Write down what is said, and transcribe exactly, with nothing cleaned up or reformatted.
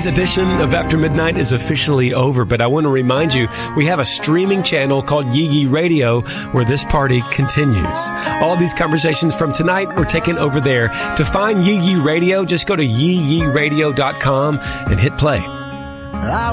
Today's edition of After Midnight is officially over, but I want to remind you, we have a streaming channel called Yee Yee Radio where this party continues. All these conversations from tonight were taken over there. To find Yee Yee Radio, just go to yee yee radio dot com and hit play. I